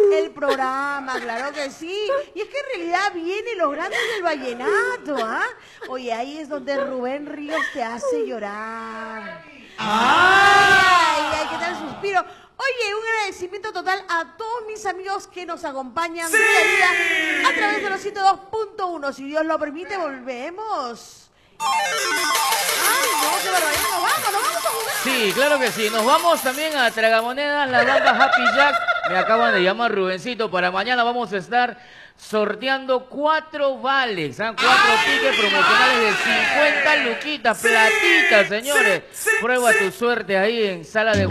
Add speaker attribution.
Speaker 1: el programa, claro que sí. Y es que en realidad vienen los grandes del vallenato, ¿ah? Oye, ahí es donde Rubén Ríos te hace llorar. Ay, ¿qué tal el suspiro? Oye, un agradecimiento total a todos mis amigos que nos acompañan día a día a través de los 102.1. Si Dios lo permite, volvemos. Ay, no, qué barbaridad, nos vamos a jugar.
Speaker 2: Sí, claro que sí. Nos vamos también a Tragamonedas, las bandas Happy Jack. Me acaban de llamar Rubencito. Para mañana vamos a estar sorteando 4 vales, 4 tickets promocionales de 50 luquitas, platitas, señores. Prueba tu suerte ahí en Sala de